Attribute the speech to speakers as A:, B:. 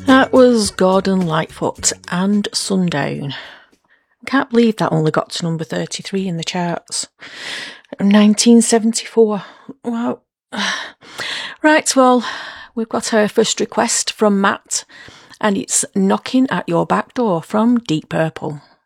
A: That was Gordon Lightfoot and Sundown. Can't believe that only got to number 33 in the charts. 1974. Wow. Right, well, we've got our first request from Matt, and it's Knocking at Your Back Door from Deep Purple.